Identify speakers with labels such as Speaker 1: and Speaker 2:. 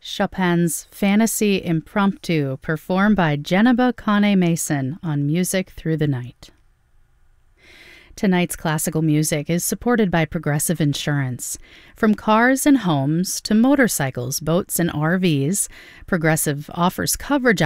Speaker 1: Chopin's Fantasy Impromptu, performed by Geneba Kane Mason on Music Through the Night. Tonight's classical music is supported by Progressive Insurance. From cars and homes to motorcycles, boats, and RVs, Progressive offers coverage